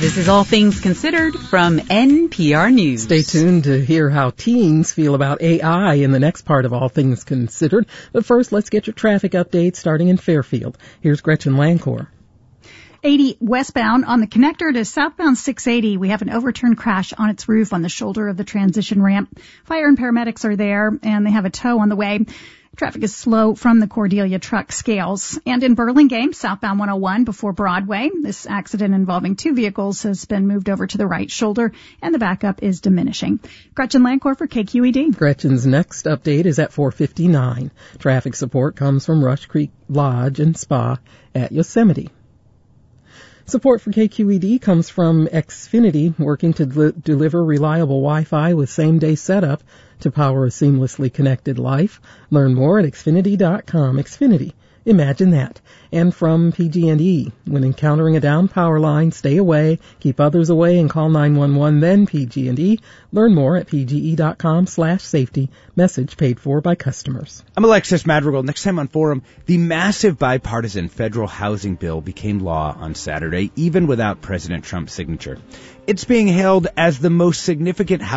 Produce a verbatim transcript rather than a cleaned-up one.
This is All Things Considered from N P R News. Stay tuned to hear how teens feel about A I in the next part of All Things Considered. But first, let's get your traffic updates starting in Fairfield. Here's Gretchen Lancor. eighty westbound on the connector to southbound six eighty. We have an overturned crash on its roof on the shoulder of the transition ramp. Fire and paramedics are there, and they have a tow on the way. Traffic is slow from the Cordelia truck scales. And in Burlingame, southbound one oh one before Broadway, this accident involving two vehicles has been moved over to the right shoulder, and the backup is diminishing. Gretchen Lancor for K Q E D. Gretchen's next update is at four fifty-nine. Traffic support comes from Rush Creek Lodge and Spa at Yosemite. Support for K Q E D comes from Xfinity, working to del- deliver reliable Wi-Fi with same-day setup to power a seamlessly connected life. Learn more at Xfinity dot com. Xfinity, imagine that. And from P G and E, when encountering a down power line, stay away, keep others away, and call nine one one, then P G and E. Learn more at P G E dot com slash safety. Message paid for by customers. I'm Alexis Madrigal. Next time on Forum, the massive bipartisan federal housing bill became law on Saturday, even without President Trump's signature. It's being hailed as the most significant housing